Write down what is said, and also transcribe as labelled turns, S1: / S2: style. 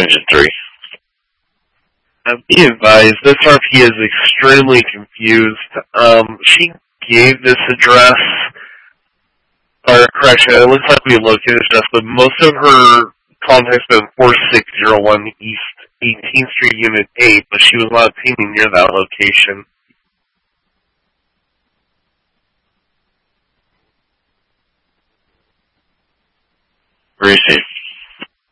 S1: Engine 3.
S2: Be advised, this RP is extremely confused. She gave this address, or correction, it looks like we located this address, but most of her contacts been 4601 East 18th Street, Unit 8, but she was not obtaining near that location.
S1: Receive.